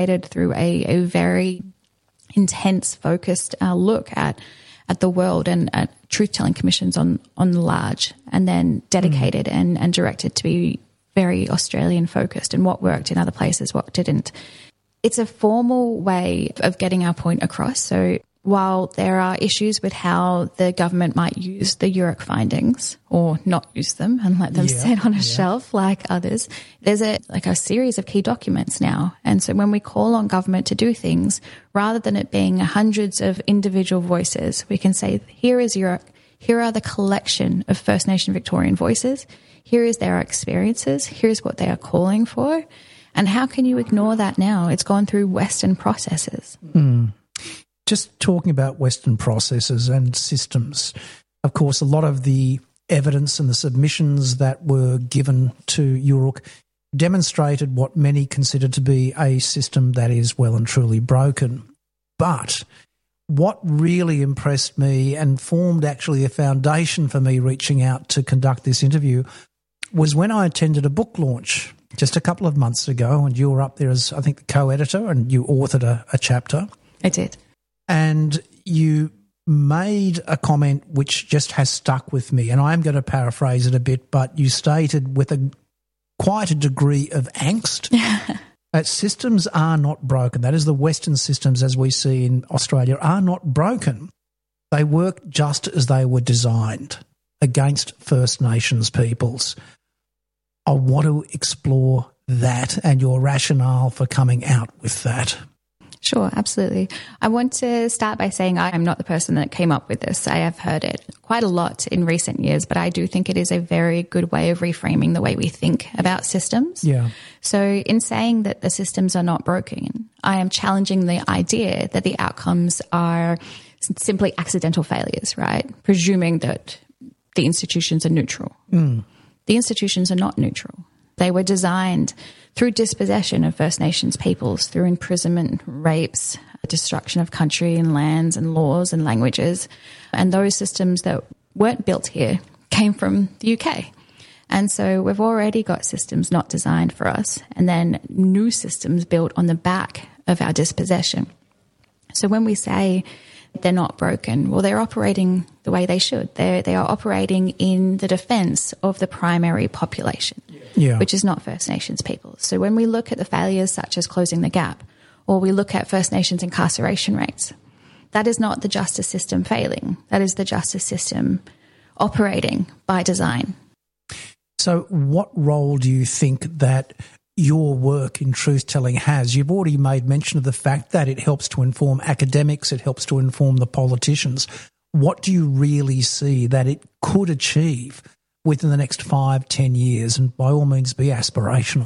through a very intense, focused look at the world and at truth-telling commissions on the large, and then dedicated and directed to be very Australian-focused, and what worked in other places, what didn't. It's a formal way of getting our point across. So while there are issues with how the government might use the URIC findings or not use them and let them sit on a shelf like others, there's a series of key documents now. And so when we call on government to do things, rather than it being hundreds of individual voices, we can say, here is URIC, here are the collection of First Nation Victorian voices, here is their experiences, here's what they are calling for. And how can you ignore that now? It's gone through Western processes. Just talking about Western processes and systems, of course, a lot of the evidence and the submissions that were given to URIC demonstrated what many consider to be a system that is well and truly broken. But what really impressed me and formed actually a foundation for me reaching out to conduct this interview was when I attended a book launch just a couple of months ago, and you were up there as, I think, the co-editor, and you authored a chapter. I did. And you made a comment which just has stuck with me, and I am going to paraphrase it a bit, but you stated with quite a degree of angst that systems are not broken. That is, the Western systems as we see in Australia are not broken. They work just as they were designed against First Nations peoples. I want to explore that and your rationale for coming out with that. Sure, absolutely. I want to start by saying I am not the person that came up with this. I have heard it quite a lot in recent years, but I do think it is a very good way of reframing the way we think about systems. Yeah. So in saying that the systems are not broken, I am challenging the idea that the outcomes are simply accidental failures, right? Presuming that the institutions are neutral. The institutions are not neutral. They were designed through dispossession of First Nations peoples, through imprisonment, rapes, destruction of country and lands and laws and languages. And those systems that weren't built here came from the UK. And so we've already got systems not designed for us, and then new systems built on the back of our dispossession. So when we say they're not broken, well, they're operating the way they should. They are operating in the defence of the primary population, which is not First Nations people. So when we look at the failures such as Closing the Gap, or we look at First Nations incarceration rates, that is not the justice system failing. That is the justice system operating by design. So what role do you think that your work in truth-telling has? You've already made mention of the fact that it helps to inform academics, it helps to inform the politicians. What do you really see that it could achieve within the next 5-10 years? And by all means, be aspirational.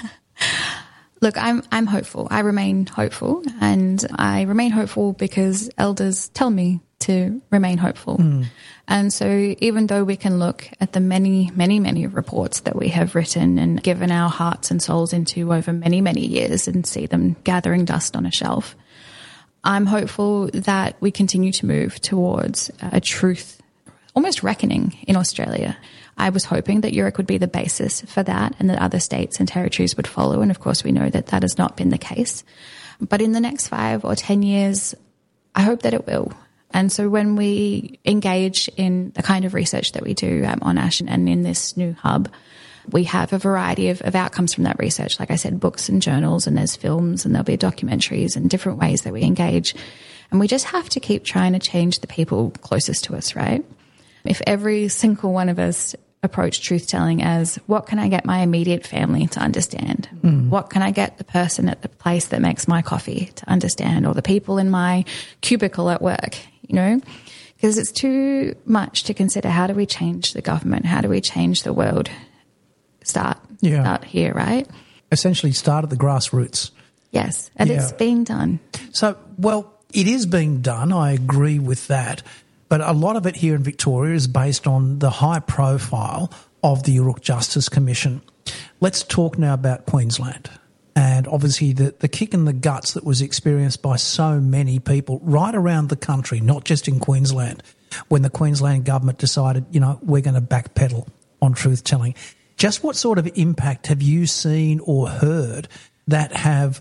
Look, I'm hopeful. I remain hopeful, and I remain hopeful because elders tell me to remain hopeful. And so even though we can look at the many, many, many reports that we have written and given our hearts and souls into over many, many years and see them gathering dust on a shelf, I'm hopeful that we continue to move towards a truth, almost reckoning in Australia. I was hoping that URIC would be the basis for that and that other states and territories would follow. And of course, we know that that has not been the case. But in the next 5 or 10 years, I hope that it will. And so when we engage in the kind of research that we do at Monash and in this new hub, we have a variety of outcomes from that research. Like I said, books and journals, and there's films, and there'll be documentaries and different ways that we engage. And we just have to keep trying to change the people closest to us, right? If every single one of us approach truth-telling as, what can I get my immediate family to understand? What can I get the person at the place that makes my coffee to understand, or the people in my cubicle at work, you know? Because it's too much to consider, how do we change the government? How do we change the world? Start here, right? Essentially start at the grassroots. Yes, and it's being done. So, well, it is being done. I agree with that. But a lot of it here in Victoria is based on the high profile of the URIC Justice Commission. Let's talk now about Queensland, and obviously the kick in the guts that was experienced by so many people right around the country, not just in Queensland, when the Queensland government decided, you know, we're going to backpedal on truth-telling. Just what sort of impact have you seen or heard that have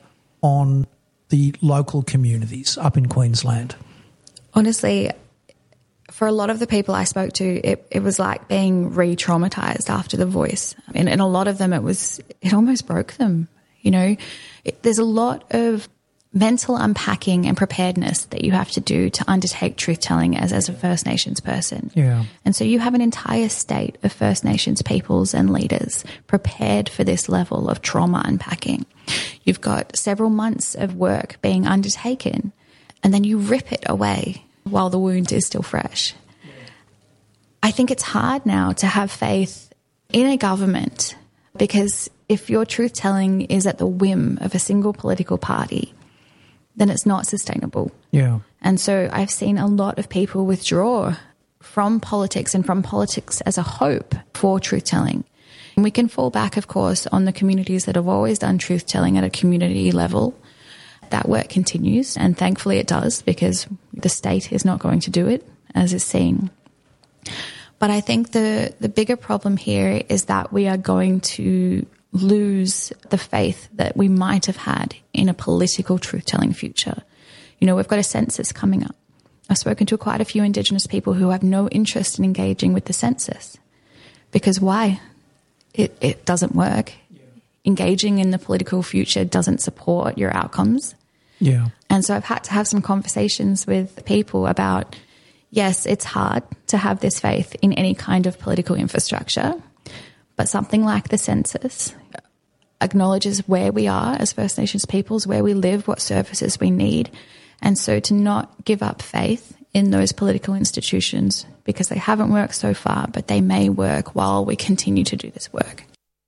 on the local communities up in Queensland? Honestly, for a lot of the people I spoke to, it was like being re-traumatized after The Voice. And a lot of them, it almost broke them. You know, there's a lot of mental unpacking and preparedness that you have to do to undertake truth-telling as a First Nations person. Yeah. And so you have an entire state of First Nations peoples and leaders prepared for this level of trauma unpacking. You've got several months of work being undertaken, and then you rip it away while the wound is still fresh. Yeah. I think it's hard now to have faith in a government, because if your truth-telling is at the whim of a single political party, then it's not sustainable. Yeah. And so I've seen a lot of people withdraw from politics and from politics as a hope for truth-telling. And we can fall back, of course, on the communities that have always done truth-telling at a community level. That work continues, and thankfully it does, because the state is not going to do it, as is seen. But I think the bigger problem here is that we are going to lose the faith that we might have had in a political truth-telling future. You know, we've got a census coming up. I've spoken to quite a few Indigenous people who have no interest in engaging with the census. Because why? It doesn't work. Yeah. Engaging in the political future doesn't support your outcomes. Yeah. And so I've had to have some conversations with people about, yes, it's hard to have this faith in any kind of political infrastructure, but something like the census acknowledges where we are as First Nations peoples, where we live, what services we need. And so to not give up faith in those political institutions, because they haven't worked so far, but they may work while we continue to do this work.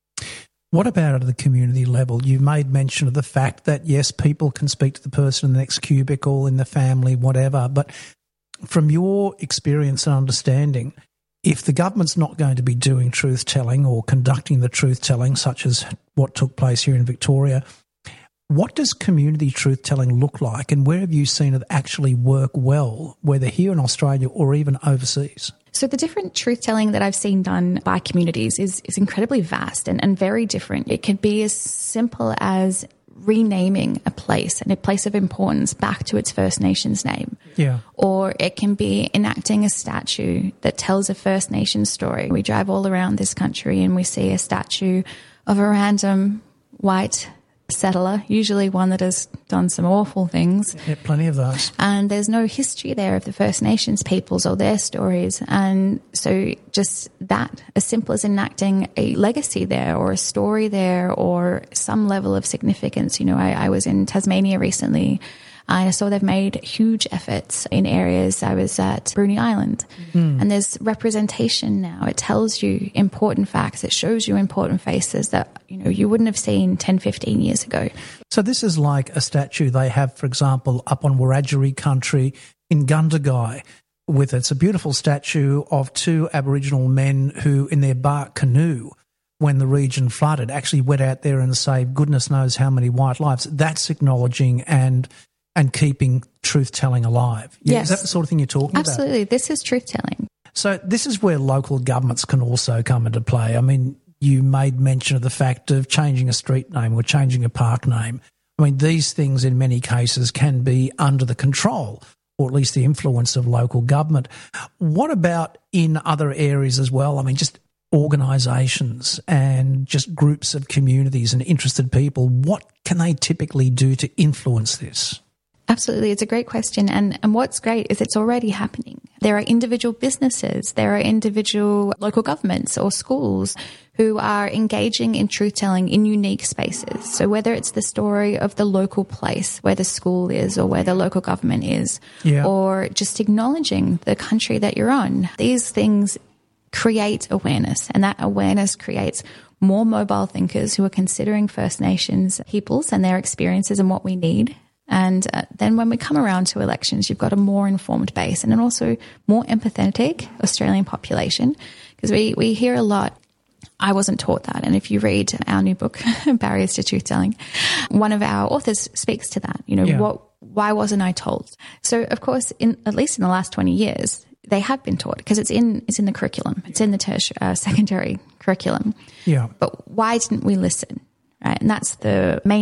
What about at the community level? You made mention of the fact that, yes, people can speak to the person in the next cubicle, in the family, whatever, but from your experience and understanding, if the government's not going to be doing truth-telling or conducting the truth-telling, such as what took place here in Victoria, what does community truth-telling look like, and where have you seen it actually work well, whether here in Australia or even overseas? So the different truth-telling that I've seen done by communities is incredibly vast and very different. It can be as simple as renaming a place and a place of importance back to its First Nations name. Yeah. Or it can be enacting a statue that tells a First Nations story. We drive all around this country and we see a statue of a random white settler, usually one that has done some awful things. Yeah, plenty of those. And there's no history there of the First Nations peoples or their stories. And so just that, as simple as enacting a legacy there or a story there or some level of significance. You know, I was in Tasmania recently. I saw they've made huge efforts in areas. I was at Bruny Island, and there's representation now. It tells you important facts. It shows you important faces that, you know, you wouldn't have seen 10, 15 years ago. So this is like a statue they have, for example, up on Wiradjuri country in Gundagai. It's a beautiful statue of two Aboriginal men who, in their bark canoe, when the region flooded, actually went out there and saved goodness knows how many white lives. That's acknowledging and keeping truth-telling alive. Yeah, yes. Is that the sort of thing you're talking about? Absolutely. This is truth-telling. So this is where local governments can also come into play. I mean, you made mention of the fact of changing a street name or changing a park name. I mean, these things in many cases can be under the control or at least the influence of local government. What about in other areas as well? I mean, just organisations and just groups of communities and interested people, what can they typically do to influence this? Absolutely. It's a great question. And what's great is it's already happening. There are individual businesses, there are individual local governments or schools who are engaging in truth-telling in unique spaces. So whether it's the story of the local place where the school is or where the local government is, or just acknowledging the country that you're on, these things create awareness, and that awareness creates more mobile thinkers who are considering First Nations peoples and their experiences and what we need. And then when we come around to elections, you've got a more informed base and an also more empathetic Australian population, because we hear a lot. I wasn't taught that. And if you read our new book, Barriers to Truth-Telling, one of our authors speaks to that. You know, why wasn't I told? So, of course, at least in the last 20 years, they have been taught because it's in the curriculum. It's in the secondary curriculum. Yeah. But why didn't we listen? Right? And that's the main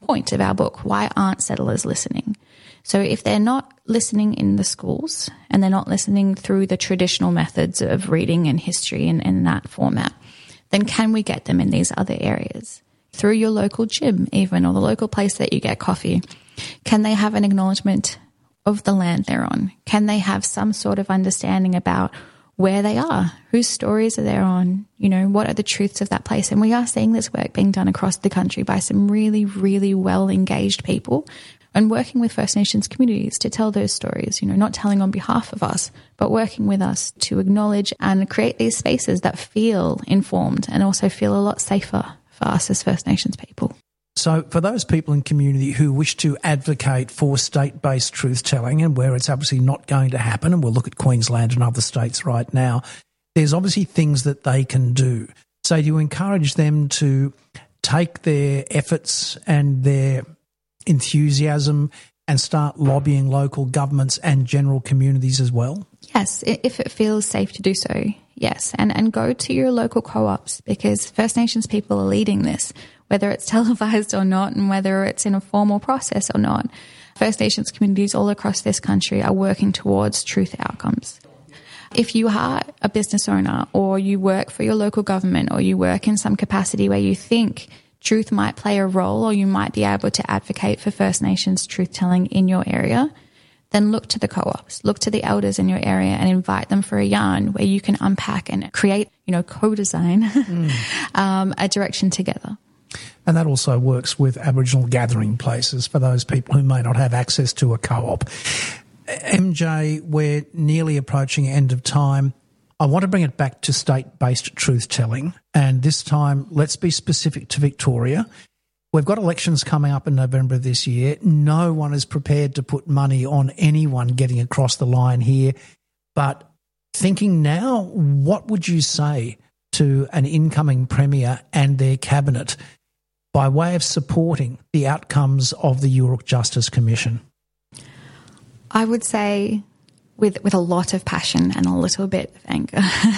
point of our book. Why aren't settlers listening? So if they're not listening in the schools and they're not listening through the traditional methods of reading and history and in that format, then can we get them in these other areas? Through your local gym even, or the local place that you get coffee. Can they have an acknowledgement of the land they're on? Can they have some sort of understanding about where they are, whose stories are they on, what are the truths of that place? And we are seeing this work being done across the country by some really, really well-engaged people and working with First Nations communities to tell those stories, not telling on behalf of us, but working with us to acknowledge and create these spaces that feel informed and also feel a lot safer for us as First Nations people. So for those people in community who wish to advocate for state-based truth-telling, and where it's obviously not going to happen, and we'll look at Queensland and other states right now, there's obviously things that they can do. So do you encourage them to take their efforts and their enthusiasm and start lobbying local governments and general communities as well? Yes, if it feels safe to do so, yes. And go to your local co-ops, because First Nations people are leading this, whether it's televised or not and whether it's in a formal process or not. First Nations communities all across this country are working towards truth outcomes. If you are a business owner or you work for your local government or you work in some capacity where you think truth might play a role or you might be able to advocate for First Nations truth-telling in your area, then look to the co-ops, look to the elders in your area and invite them for a yarn where you can unpack and create, co-design a direction together. And that also works with Aboriginal gathering places for those people who may not have access to a co-op. MJ, we're nearly approaching end of time. I want to bring it back to state-based truth-telling, and this time let's be specific to Victoria. We've got elections coming up in November of this year. No one is prepared to put money on anyone getting across the line here. But thinking now, what would you say to an incoming Premier and their cabinet by way of supporting the outcomes of the Yoorrook Justice Commission? I would say with a lot of passion and a little bit of anger.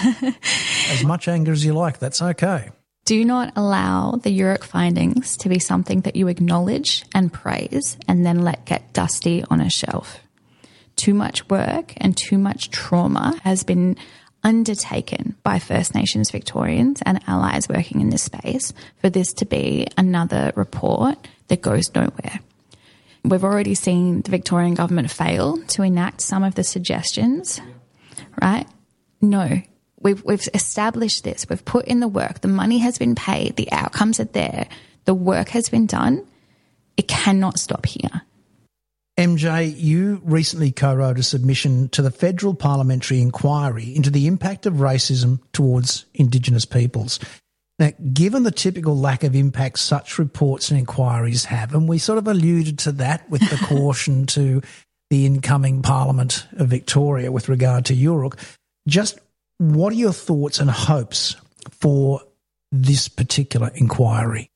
As much anger as you like, that's okay. Do not allow the Yoorrook findings to be something that you acknowledge and praise and then let get dusty on a shelf. Too much work and too much trauma has been undertaken by First Nations Victorians and allies working in this space for this to be another report that goes nowhere. We've already seen the Victorian government fail to enact some of the suggestions, right? No. We've established this. We've put in the work. The money has been paid. The outcomes are there. The work has been done. It cannot stop here. MJ, you recently co-wrote a submission to the Federal Parliamentary Inquiry into the impact of racism towards Indigenous peoples. Now, given the typical lack of impact such reports and inquiries have, and we sort of alluded to that with the caution to the incoming Parliament of Victoria with regard to Yoorrook, just what are your thoughts and hopes for this particular inquiry?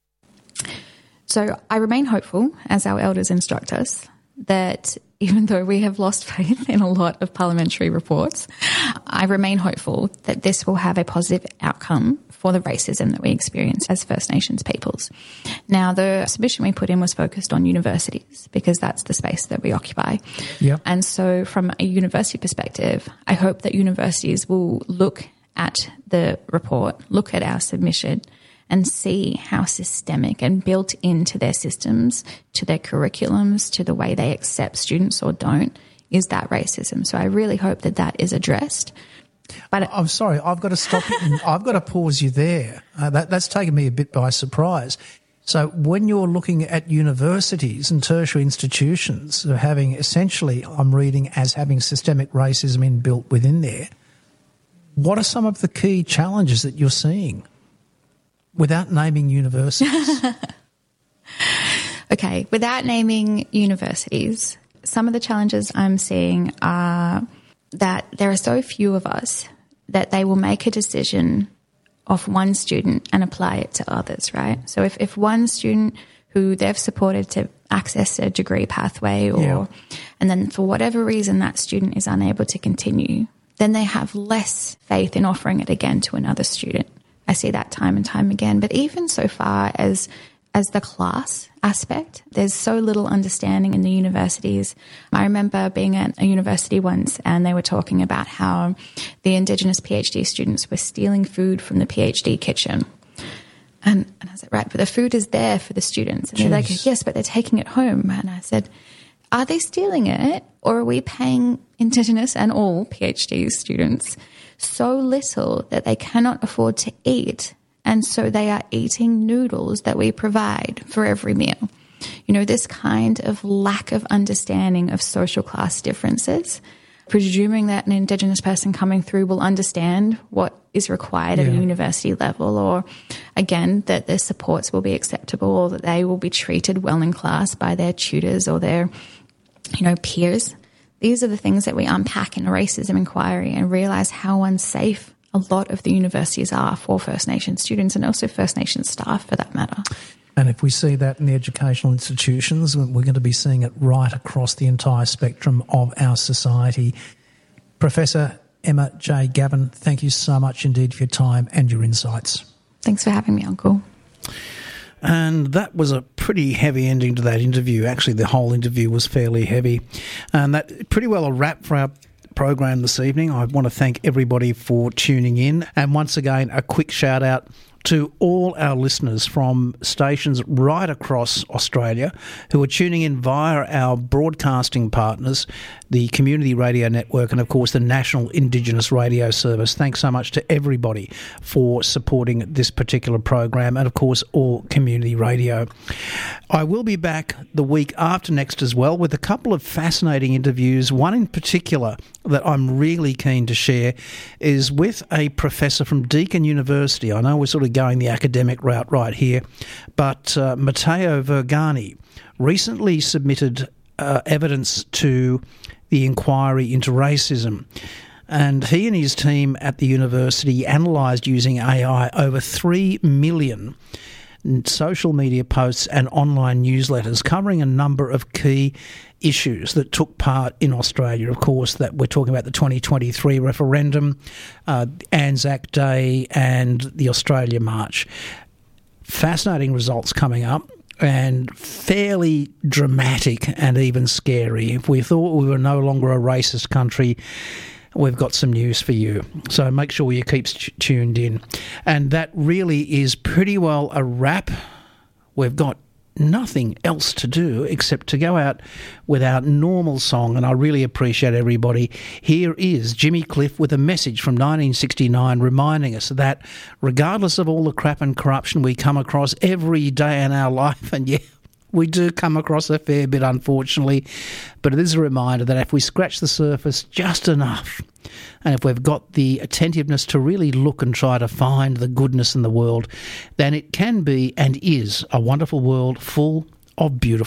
So I remain hopeful, as our elders instruct us, that even though we have lost faith in a lot of parliamentary reports, I remain hopeful that this will have a positive outcome for the racism that we experience as First Nations peoples. Now, the submission we put in was focused on universities because that's the space that we occupy. Yep. And so from a university perspective, I hope that universities will look at the report, look at our submission and see how systemic and built into their systems, to their curriculums, to the way they accept students or don't, is that racism. So I really hope that that is addressed. But I'm sorry, I've got to stop you. I've got to pause you there. That's taken me a bit by surprise. So when you're looking at universities and tertiary institutions having essentially, I'm reading, as having systemic racism inbuilt within there, what are some of the key challenges that you're seeing without naming universities? Okay, without naming universities, some of the challenges I'm seeing are that there are so few of us that they will make a decision of one student and apply it to others, right? So if one student who they've supported to access a degree pathway and then for whatever reason that student is unable to continue, then they have less faith in offering it again to another student. I see that time and time again. But even so far as as the class aspect. There's so little understanding in the universities. I remember being at a university once and they were talking about how the Indigenous PhD students were stealing food from the PhD kitchen. And I said, right, but the food is there for the students. And they're like, yes, but they're taking it home. And I said, are they stealing it, or are we paying Indigenous and all PhD students so little that they cannot afford to eat? And so they are eating noodles that we provide for every meal. You know, this kind of lack of understanding of social class differences, presuming that an Indigenous person coming through will understand what is required at a university level, or again, that their supports will be acceptable, or that they will be treated well in class by their tutors or their, peers. These are the things that we unpack in a racism inquiry and realize how unsafe a lot of the universities are for First Nations students and also First Nations staff for that matter. And if we see that in the educational institutions, we're going to be seeing it right across the entire spectrum of our society. Professor Emma J. Gavin, thank you so much indeed for your time and your insights. Thanks for having me, Uncle. And that was a pretty heavy ending to that interview. Actually, the whole interview was fairly heavy. And that pretty well a wrap for our program this evening. I want to thank everybody for tuning in. And once again, a quick shout out to all our listeners from stations right across Australia who are tuning in via our broadcasting partners, the Community Radio Network and, of course, the National Indigenous Radio Service. Thanks so much to everybody for supporting this particular program and, of course, all community radio. I will be back the week after next as well with a couple of fascinating interviews. One in particular that I'm really keen to share is with a professor from Deakin University. I know we're sort of going the academic route right here, but Matteo Vergani recently submitted evidence to the inquiry into racism. And he and his team at the university analysed using AI over 3 million social media posts and online newsletters covering a number of key issues that took part in Australia. Of course, that we're talking about the 2023 referendum, Anzac Day and the Australia March. Fascinating results coming up and fairly dramatic and even scary. If we thought we were no longer a racist country, we've got some news for you. So make sure you keep tuned in. And that really is pretty well a wrap. We've got nothing else to do except to go out with our normal song, and I really appreciate everybody. Here is Jimmy Cliff with a message from 1969 reminding us that regardless of all the crap and corruption we come across every day in our life, and yeah, we do come across a fair bit, unfortunately, but it is a reminder that if we scratch the surface just enough, and if we've got the attentiveness to really look and try to find the goodness in the world, then it can be and is a wonderful world full of beautiful